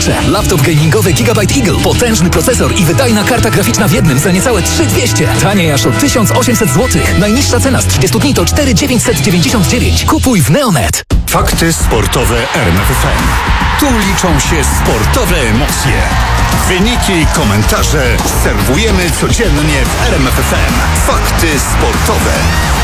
Proszę, laptop gamingowy Gigabyte Eagle. Potężny procesor i wydajna karta graficzna w jednym za niecałe 3200. Taniej aż o 1800 zł. Najniższa cena z 30 dni to 4999. Kupuj w Neonet. Fakty sportowe RMF FM. Tu liczą się sportowe emocje. Wyniki, komentarze serwujemy codziennie w RMF FM. Fakty sportowe.